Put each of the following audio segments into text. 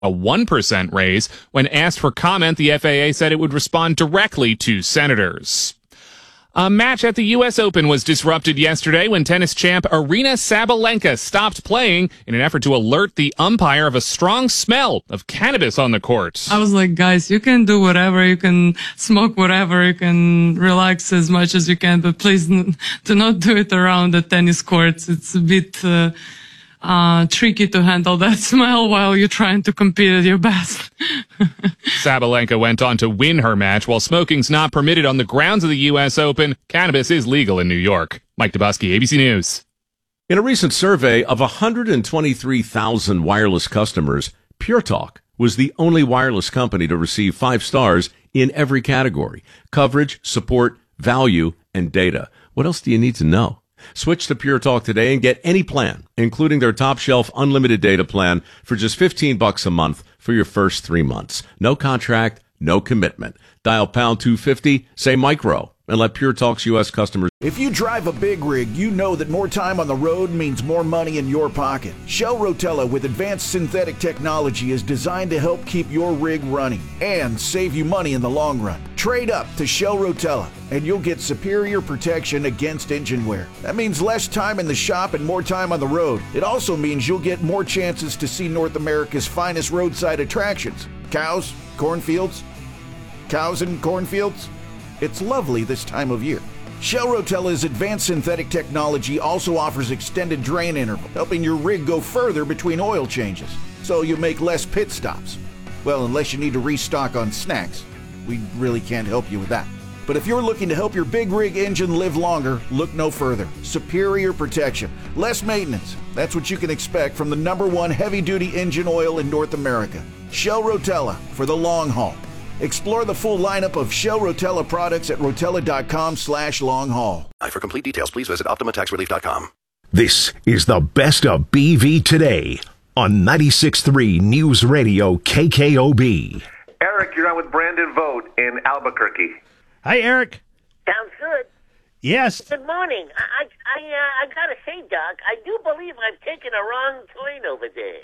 a 1% raise. When asked for comment, the FAA said it would respond directly to senators. A match at the U.S. Open was disrupted yesterday when tennis champ Aryna Sabalenka stopped playing in an effort to alert the umpire of a strong smell of cannabis on the court. I was like, guys, you can do whatever, you can smoke whatever, you can relax as much as you can, but please do not do it around the tennis courts. It's a bit tricky to handle that smell while you're trying to compete at your best. Sabalenka went on to win her match. While smoking's not permitted on the grounds of the U.S. Open, cannabis is legal in New York. Mike Dubusky, ABC News. In a recent survey of 123,000 wireless customers, Pure Talk was the only wireless company to receive 5 stars in every category: coverage, support, value, and data. What else do you need to know? Switch to Pure Talk today and get any plan, including their top shelf unlimited data plan for just $15 a month for your first 3 months. No contract, no commitment. Dial pound 250, say micro, and let Pure Talk's U.S. customers. If you drive a big rig, you know that more time on the road means more money in your pocket. Shell Rotella with advanced synthetic technology is designed to help keep your rig running and save you money in the long run. Trade up to Shell Rotella and you'll get superior protection against engine wear. That means less time in the shop and more time on the road. It also means you'll get more chances to see North America's finest roadside attractions. Cows, cornfields, cows and cornfields. It's lovely this time of year. Shell Rotella's advanced synthetic technology also offers extended drain interval, helping your rig go further between oil changes, so you make less pit stops. Well, unless you need to restock on snacks. We really can't help you with that. But if you're looking to help your big rig engine live longer, look no further. Superior protection, less maintenance. That's what you can expect from the #1 heavy-duty engine oil in North America. Shell Rotella for the long haul. Explore the full lineup of Shell Rotella products at rotella.com/long-haul. For complete details, please visit OptimaTaxRelief.com. This is the best of BV Today on 96.3 News Radio KKOB. Eric, you're on with Brandon Vogt in Albuquerque. Hi, Eric. Sounds good. Yes. Good morning. I gotta say, Doc, I do believe I've taken a wrong turn over there.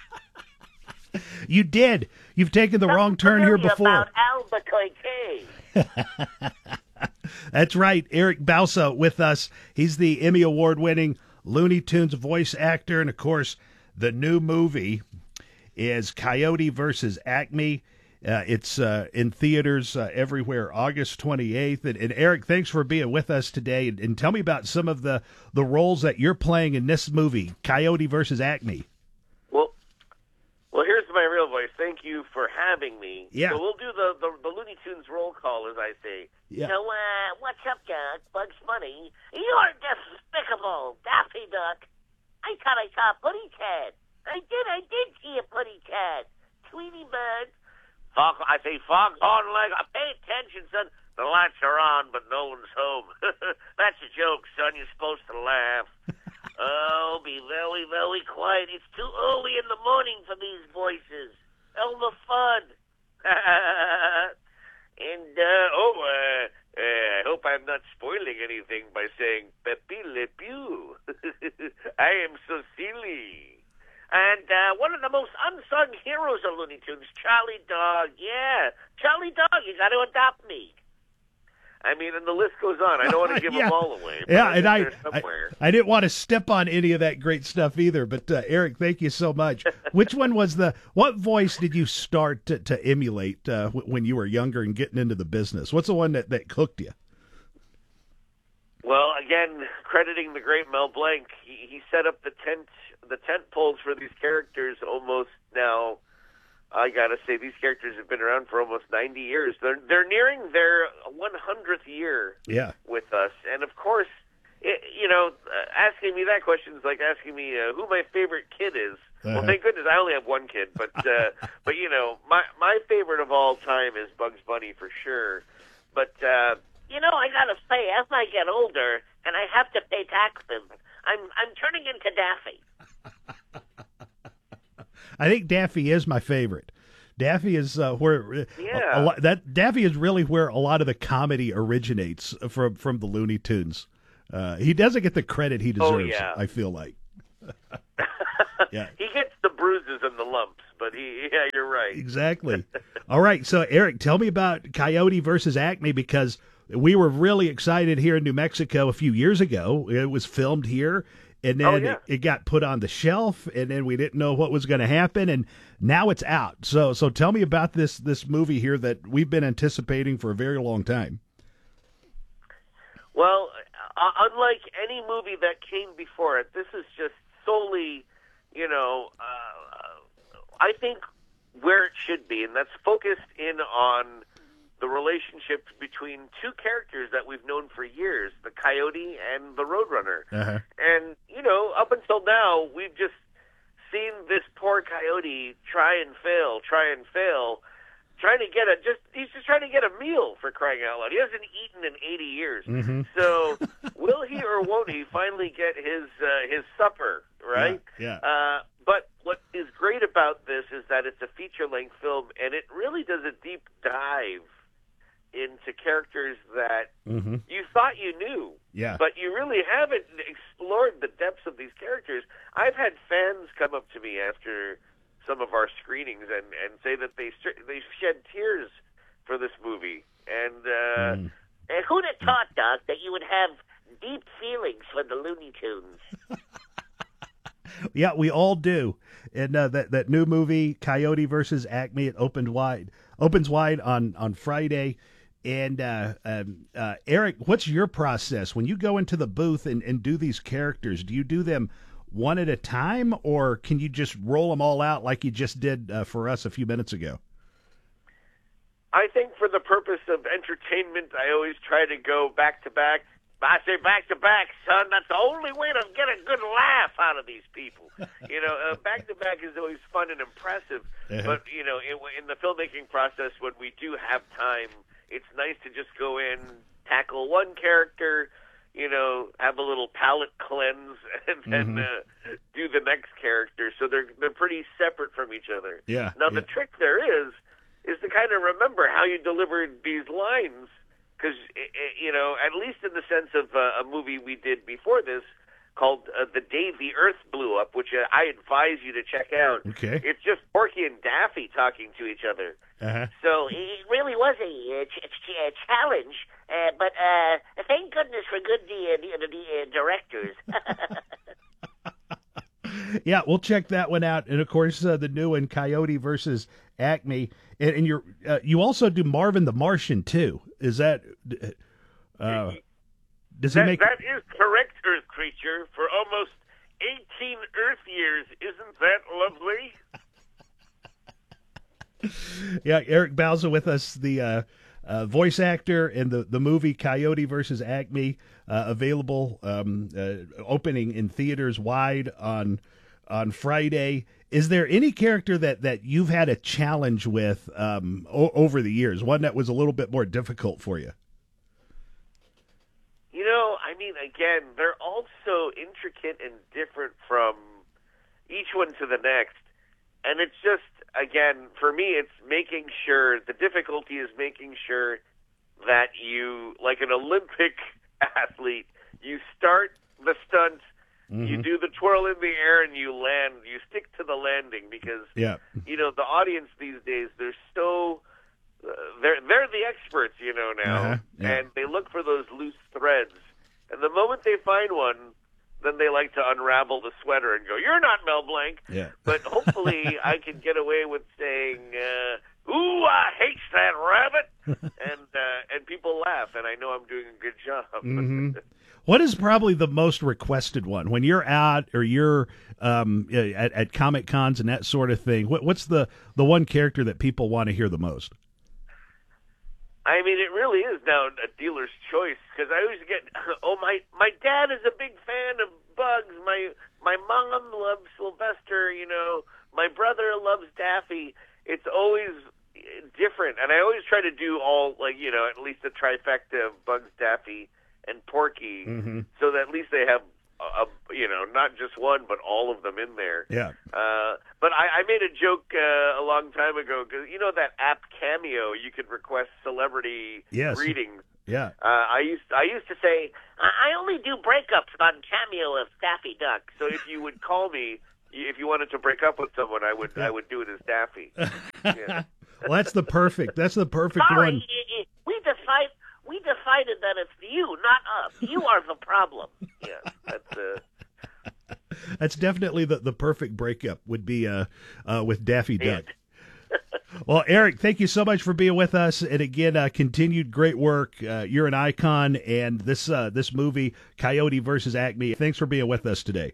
You did. You've taken the wrong turn here before. About Albuquerque. That's right. Eric Bausa with us. He's the Emmy Award-winning Looney Tunes voice actor. And, of course, the new movie is Coyote versus Acme. It's in theaters everywhere, August 28th. And Eric, thanks for being with us today. And tell me about some of the roles that you're playing in this movie, Coyote versus Acme. Well, here's my real voice. Thank you for having me. Yeah. So we'll do the Looney Tunes roll call, as I say. Yeah. So, what's up, Doc? Bugs Bunny? You're despicable, Daffy Duck. I thought I saw a putty cat. I did see a putty cat. Tweety Bird. I say, fog on leg. Pay attention, son. The lights are on, but no one's home. That's a joke, son. You're supposed to laugh. Oh, be very, very quiet. It's too early in the morning for these voices. Elmer Fudd. And, I hope I'm not spoiling anything by saying Pepe Le Pew. I am so silly. And one of the most unsung heroes of Looney Tunes, Charlie Dog. Yeah, Charlie Dog, you got to adopt me. I mean, and the list goes on. I don't want to give them all away. Yeah, and I didn't want to step on any of that great stuff either. But Eric, thank you so much. Which one was what voice did you start to emulate when you were younger and getting into the business? What's the one that hooked you? Well, again, crediting the great Mel Blanc, he set up the tent poles for these characters almost now. I gotta say, these characters have been around for almost 90 years. They're nearing their 100th year with us, and of course, asking me that question is like asking me who my favorite kid is. Well, thank goodness I only have one kid, but my favorite of all time is Bugs Bunny for sure. But I gotta say, as I get older and I have to pay taxes, I'm turning into Daffy. I think Daffy is my favorite. Daffy is where Daffy is really where a lot of the comedy originates from the Looney Tunes. He doesn't get the credit he deserves. I feel like. Yeah. He gets the bruises and the lumps, but yeah, you're right. Exactly. All right. So, Eric, tell me about Coyote versus Acme, because we were really excited here in New Mexico a few years ago. It was filmed here, and then it got put on the shelf, and then we didn't know what was going to happen, and now it's out. So tell me about this movie here that we've been anticipating for a very long time. Well, unlike any movie that came before it, this is just solely, I think where it should be, and that's focused in on the relationship between two characters that we've known for years, the Coyote and the Roadrunner. Uh-huh. And, up until now, we've just seen this poor Coyote try and fail, he's just trying to get a meal, for crying out loud. He hasn't eaten in 80 years. Mm-hmm. So will he or won't he finally get his supper, right? Yeah. But what is great about this is that it's a feature-length film, and it really does a deep dive into characters that you thought you knew, but you really haven't explored the depths of these characters. I've had fans come up to me after some of our screenings and say that they shed tears for this movie. And who'd have thought, Doc, that you would have deep feelings for the Looney Tunes? Yeah, we all do. And that new movie, Coyote versus Acme, it opens wide on Friday. And Eric, what's your process when you go into the booth and do these characters? Do you do them one at a time, or can you just roll them all out like you just did for us a few minutes ago? I think for the purpose of entertainment, I always try to go back to back. I say back to back, son. That's the only way to get a good laugh out of these people. Back to back is always fun and impressive. But in the filmmaking process, when we do have time, it's nice to just go in, tackle one character, have a little palate cleanse, and then do the next character. So they're pretty separate from each other. Yeah. Now the trick there is to kind of remember how you delivered these lines. Because, at least in the sense of a movie we did before this called The Day the Earth Blew Up, which I advise you to check out. Okay. It's just Porky and Daffy talking to each other. Uh-huh. So it really was a challenge, but thank goodness for good directors. Yeah, we'll check that one out. And, of course, the new one, Coyote versus Acme. And you also do Marvin the Martian, too. Is that does he make... That is correct, Earth Creature. For almost 18 Earth years. Isn't that lovely? Yeah, Eric Bauza with us, the voice actor in the movie Coyote versus Acme, available, opening in theaters wide on Friday. Is there any character that you've had a challenge with over the years, one that was a little bit more difficult for you? Again, they're all so intricate and different from each one to the next. And it's just, again, for me, it's making sure, the difficulty is making sure that you, like an Olympic athlete, you start the stunt, you do the twirl in the air, and you land. You stick to the landing because, the audience these days, they're so, they're the experts, now, and they look for those loose threads. And the moment they find one, then they like to unravel the sweater and go, "You're not Mel Blanc." Yeah. But hopefully I can get away with saying, "Ooh, I hate that rabbit," and people laugh, and I know I'm doing a good job. What is probably the most requested one when you're out or you're at Comic Cons and that sort of thing? What's the one character that people want to hear the most? It really is now a dealer's choice, because I always get, my dad is a big fan of Bugs, my mom loves Sylvester, my brother loves Daffy. It's always different, and I always try to do all, at least a trifecta of Bugs, Daffy, and Porky, so that at least they have, not just one, but all of them in there. Yeah. But I made a joke a long time ago, because that app Cameo, you could request celebrity readings. Yeah. I used to say, I only do breakups on Cameo of Daffy Duck, so if you would call me, if you wanted to break up with someone, I would do it as Daffy. Yeah. Well, that's the perfect Sorry, one. we decided that it's you, not us. You are the problem. Yeah, That's definitely the perfect breakup would be with Daffy Duck. Well, Eric, thank you so much for being with us, and again, continued great work. You're an icon, and this movie, Coyote versus Acme. Thanks for being with us today.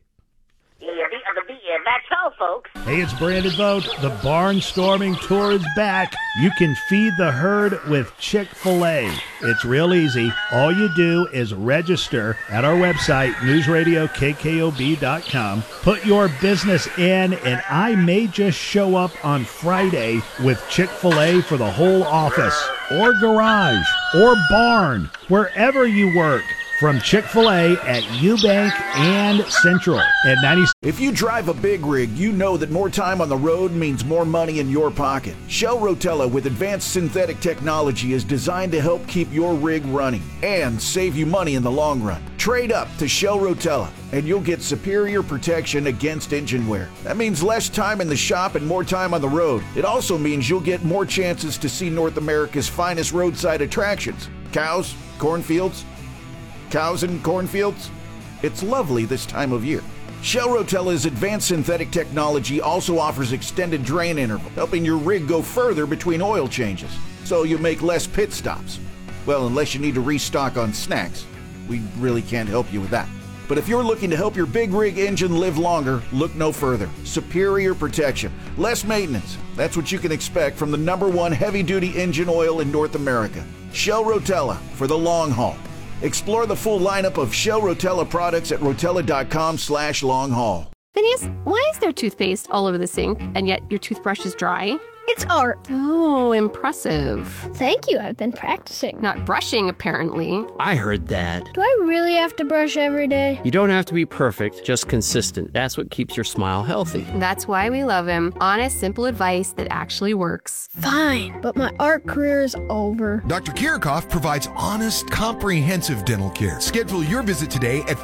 That's all, folks. Hey, it's Brandon Vogt. The Barnstorming Tour is back. You can feed the herd with Chick-fil-A. It's real easy. All you do is register at our website, newsradiokkob.com. Put your business in, and I may just show up on Friday with Chick-fil-A for the whole office, or garage, or barn, wherever you work. From Chick-fil-A at Eubank and Central at 90. If you drive a big rig, you know that more time on the road means more money in your pocket. Shell Rotella with advanced synthetic technology is designed to help keep your rig running and save you money in the long run. Trade up to Shell Rotella and you'll get superior protection against engine wear. That means less time in the shop and more time on the road. It also means you'll get more chances to see North America's finest roadside attractions. Cows, cornfields, cows and cornfields. It's lovely this time of year. Shell Rotella's advanced synthetic technology also offers extended drain interval, helping your rig go further between oil changes, so you make less pit stops. Well, unless you need to restock on snacks. We really can't help you with that. But if you're looking to help your big rig engine live longer, look no further. Superior protection, less maintenance. That's what you can expect from the #1 heavy-duty engine oil in North America. Shell Rotella for the long haul. Explore the full lineup of Shell Rotella products at rotella.com/long-haul. Phineas, why is there toothpaste all over the sink, and yet your toothbrush is dry? It's art. Oh, impressive. Thank you. I've been practicing. Not brushing, apparently. I heard that. Do I really have to brush every day? You don't have to be perfect, just consistent. That's what keeps your smile healthy. That's why we love him. Honest, simple advice that actually works. Fine, but my art career is over. Dr. Kirikoff provides honest, comprehensive dental care. Schedule your visit today at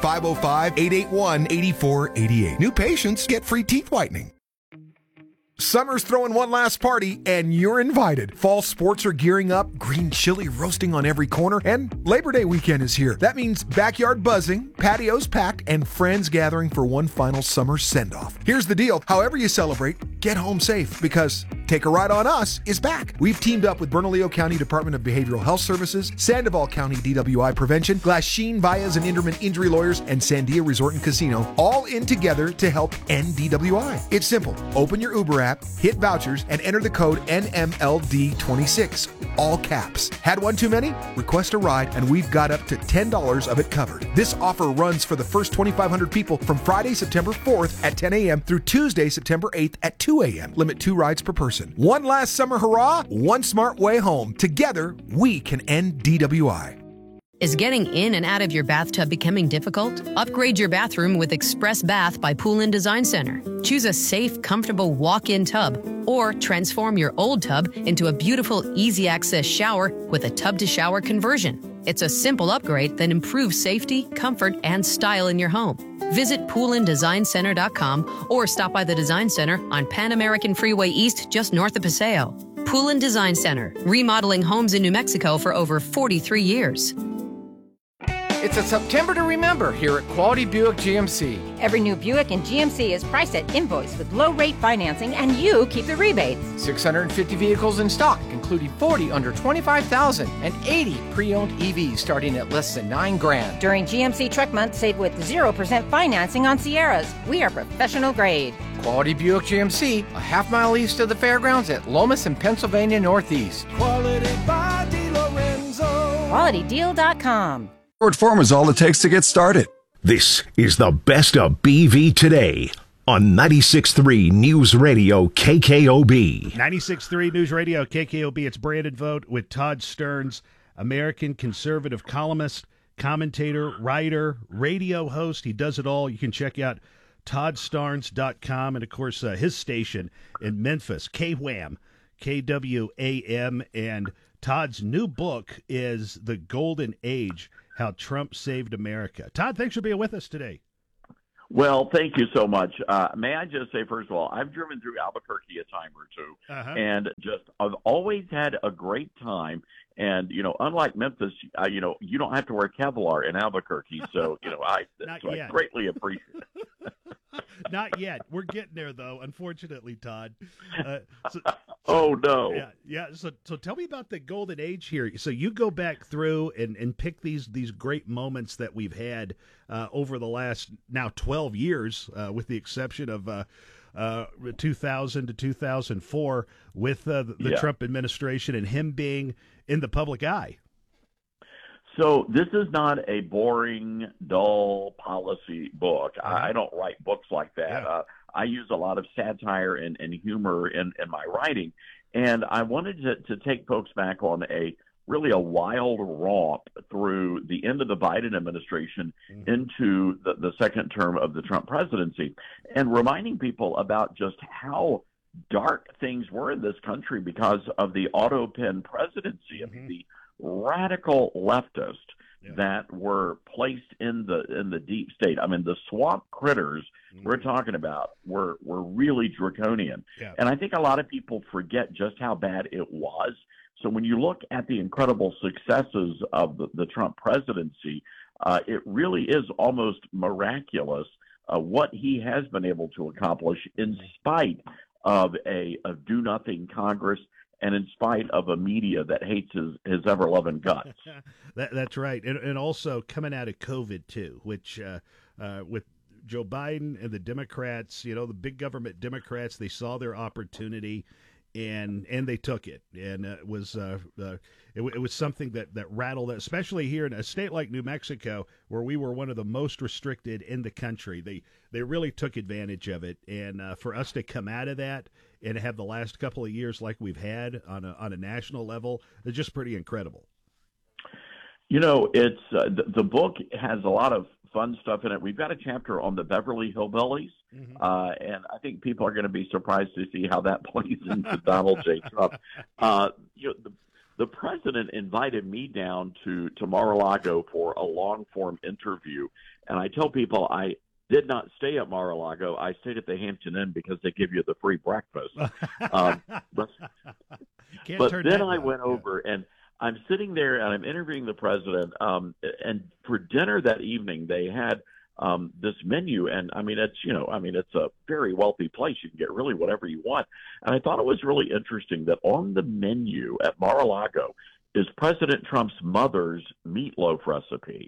505-881-8488. New patients get free teeth whitening. Summer's throwing one last party, and you're invited. Fall sports are gearing up, green chili roasting on every corner, and Labor Day weekend is here. That means backyard buzzing, patios packed, and friends gathering for one final summer send-off. Here's the deal. However you celebrate, get home safe, because Take a Ride on Us is back. We've teamed up with Bernalillo County Department of Behavioral Health Services, Sandoval County DWI Prevention, Glasheen, Valles, and Inderman Injury Lawyers, and Sandia Resort and Casino, all in together to help end DWI. It's simple. Open your Uber app, hit vouchers, and enter the code NMLD26, all caps. Had one too many? Request a ride, and we've got up to $10 of it covered. This offer runs for the first 2,500 people from Friday, September 4th at 10 a.m. through Tuesday, September 8th at 2 a.m. Limit 2 rides per person. One last summer hurrah, one smart way home. Together, we can end DWI. Is getting in and out of your bathtub becoming difficult? Upgrade your bathroom with Express Bath by Poolin Design Center. Choose a safe, comfortable walk-in tub, or transform your old tub into a beautiful, easy-access shower with a tub-to-shower conversion. It's a simple upgrade that improves safety, comfort, and style in your home. Visit PoolinDesignCenter.com or stop by the Design Center on Pan American Freeway East, just north of Paseo. Poolin Design Center, remodeling homes in New Mexico for over 43 years. It's a September to remember here at Quality Buick GMC. Every new Buick in GMC is priced at invoice with low-rate financing, and you keep the rebates. 650 vehicles in stock, including 40 under $25,000 and 80 pre-owned EVs starting at less than $9,000. During GMC Truck Month, save with 0% financing on Sierras. We are professional grade. Quality Buick GMC, a half-mile east of the fairgrounds at Lomas and Pennsylvania Northeast. Quality by DeLorenzo. QualityDeal.com. Short form is all it takes to get started. This is the best of BV today on 96.3 News Radio KKOB. 96.3 News Radio KKOB. It's Brandon Vogt with Todd Stearns, American conservative columnist, commentator, writer, radio host. He does it all. You can check out ToddStarnes.com and, of course, his station in Memphis, KWAM, KWAM. And Todd's new book is The Golden Age, How Trump Saved America. Todd, thanks for being with us today. Well, thank you so much. May I just say, first of all, I've driven through Albuquerque a time or two, and I've always had a great time. And, unlike Memphis, you don't have to wear Kevlar in Albuquerque. So, I greatly appreciate it. Not yet. We're getting there, though, unfortunately, Todd. Oh, no. Yeah. So tell me about the golden age here. So you go back through and pick these great moments that we've had over the last now 12 years, with the exception of 2000 to 2004 with the Trump administration and him being in the public eye. So this is not a boring, dull policy book. I don't write books like that. Yeah. I use a lot of satire and humor in my writing. And I wanted to take folks back on a wild romp through the end of the Biden administration into the second term of the Trump presidency, and reminding people about just how dark things were in this country because of the auto pen presidency. I mean, the radical leftists that were placed in the deep state. I mean, the swamp critters we're talking about were really draconian. Yeah. And I think a lot of people forget just how bad it was. So when you look at the incredible successes of the Trump presidency, it really is almost miraculous what he has been able to accomplish in spite of a do-nothing Congress and in spite of a media that hates his ever-loving guts. That's right. And also coming out of COVID, too, which with Joe Biden and the Democrats, the big government Democrats, they saw their opportunity and they took it. And it was something that rattled, especially here in a state like New Mexico, where we were one of the most restricted in the country. They really took advantage of it. And for us to come out of that and have the last couple of years like we've had on a national level, it's just pretty incredible. It's the book has a lot of fun stuff in it. We've got a chapter on the Beverly Hillbillies, and I think people are going to be surprised to see how that plays into Donald J. Trump. The president invited me down to Mar-a-Lago for a long-form interview, and I tell people I did not stay at Mar-a-Lago. I stayed at the Hampton Inn because they give you the free breakfast. But then I went over and I'm sitting there and I'm interviewing the president. And for dinner that evening, they had this menu, and it's a very wealthy place. You can get really whatever you want. And I thought it was really interesting that on the menu at Mar-a-Lago is President Trump's mother's meatloaf recipe.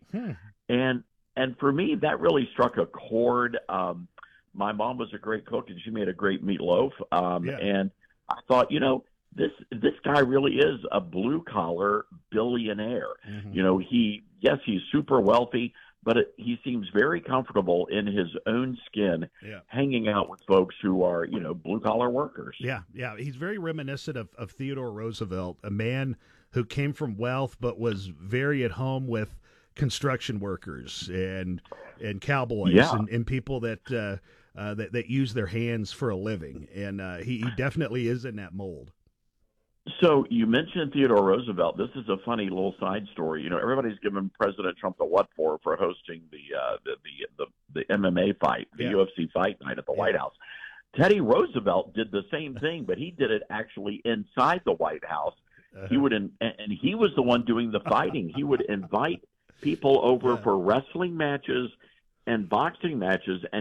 And for me, that really struck a chord. My mom was a great cook, and she made a great meatloaf. And I thought, this guy really is a blue collar billionaire. He's super wealthy, but he seems very comfortable in his own skin, hanging out with folks who are, blue collar workers. Yeah. He's very reminiscent of Theodore Roosevelt, a man who came from wealth but was very at home with construction workers and cowboys and people that use their hands for a living. And he definitely is in that mold. So you mentioned Theodore Roosevelt. This is a funny little side story. Everybody's given President Trump the what for hosting the MMA fight, the UFC fight night at the White House. Teddy Roosevelt did the same thing, but he did it actually inside the White House. He would, and he was the one doing the fighting. He would invite people over for wrestling matches and boxing matches, and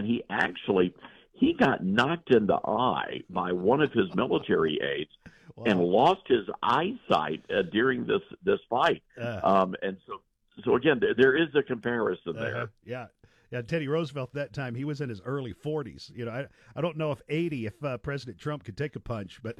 he got knocked in the eye by one of his military aides and lost his eyesight during this fight. And so again, there is a comparison there. Yeah, Teddy Roosevelt at that time, he was in his early 40s. I don't know if 80, if President Trump could take a punch, but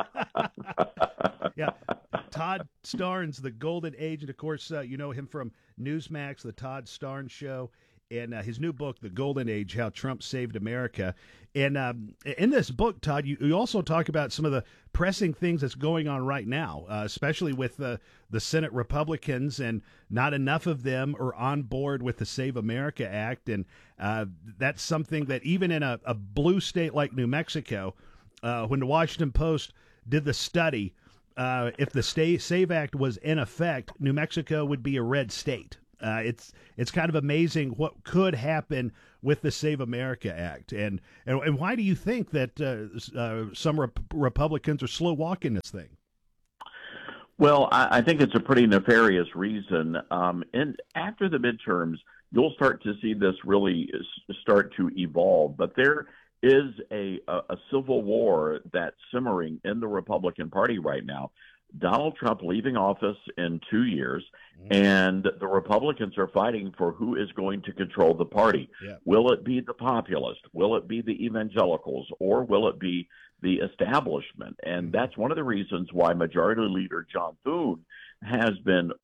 yeah. Todd Starnes, the Golden Age, and of course, you know him from Newsmax, the Todd Starnes Show. And his new book, The Golden Age, How Trump Saved America. And in this book, Todd, you also talk about some of the pressing things that's going on right now, especially with the Senate Republicans, and not enough of them are on board with the Save America Act. And that's something that even in a blue state like New Mexico, when the Washington Post did the study, if the Save Act was in effect, New Mexico would be a red state. It's kind of amazing what could happen with the Save America Act, and why do you think that some Republicans are slow walking this thing? Well, I think it's a pretty nefarious reason. And after the midterms, you'll start to see this really start to evolve. But there is a civil war that's simmering in the Republican Party right now. Donald Trump leaving office in 2 years, and the Republicans are fighting for who is going to control the party. Yeah. Will it be the populist? Will it be the evangelicals? Or will it be the establishment? And that's one of the reasons why Majority Leader John Thune has been